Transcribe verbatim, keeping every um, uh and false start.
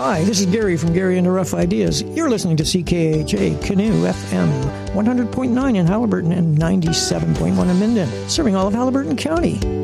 Hi, this is Gary from Gary and the Rough Ideas. You're listening to C K H A Canoe F M, one hundred point nine in Haliburton and ninety-seven point one in Minden, serving all of Haliburton County.